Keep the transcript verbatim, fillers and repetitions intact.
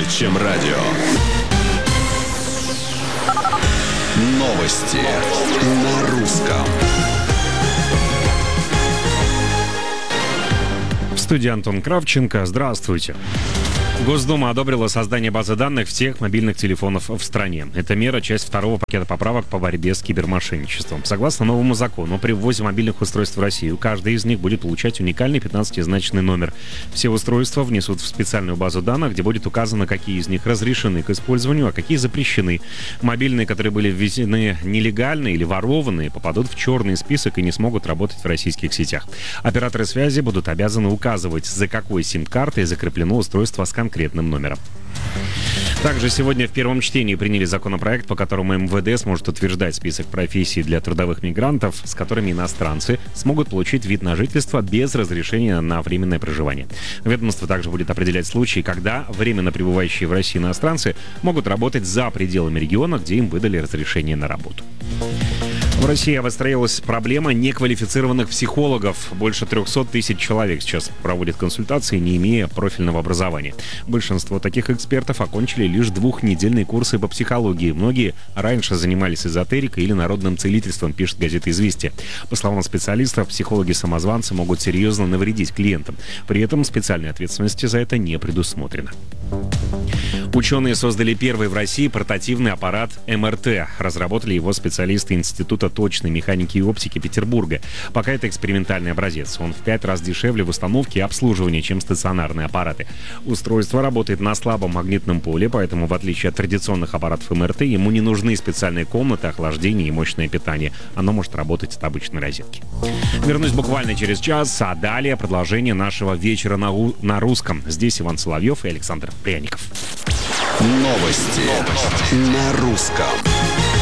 чем радио. Новости на русском. В студии Антон Кравченко. Здравствуйте. Госдума одобрила создание базы данных всех мобильных телефонов в стране. Это мера, часть второго пакета поправок по борьбе с кибермошенничеством. Согласно новому закону, при ввозе мобильных устройств в Россию, каждый из них будет получать уникальный пятнадцатизначный номер. Все устройства внесут в специальную базу данных, где будет указано, какие из них разрешены к использованию, а какие запрещены. Мобильные, которые были ввезены нелегально или ворованные, попадут в черный список и не смогут работать в российских сетях. Операторы связи будут обязаны указывать, за какой сим-картой закреплено устройство с конкретным номером. Также сегодня в первом чтении приняли законопроект, по которому эм вэ дэ сможет утверждать список профессий для трудовых мигрантов, с которыми иностранцы смогут получить вид на жительство без разрешения на временное проживание. Ведомство также будет определять случаи, когда временно пребывающие в России иностранцы могут работать за пределами региона, где им выдали разрешение на работу. В России обострилась проблема неквалифицированных психологов. Больше трехсот тысяч человек сейчас проводят консультации, не имея профильного образования. Большинство таких экспертов окончили лишь двухнедельные курсы по психологии. Многие раньше занимались эзотерикой или народным целительством, пишет газета «Известия». По словам специалистов, психологи-самозванцы могут серьезно навредить клиентам. При этом специальной ответственности за это не предусмотрено. Ученые создали первый в России портативный аппарат эм эр тэ. Разработали его специалисты Института точной механики и оптики Петербурга. Пока это экспериментальный образец. Он в пять раз дешевле в установке и обслуживании, чем стационарные аппараты. Устройство работает на слабом магнитном поле, поэтому, в отличие от традиционных аппаратов эм эр тэ, ему не нужны специальные комнаты, охлаждение и мощное питание. Оно может работать от обычной розетки. Вернусь буквально через час, а далее продолжение нашего вечера на, у... на русском. Здесь Иван Соловьев и Александр Пряников. Новости, Новости на русском.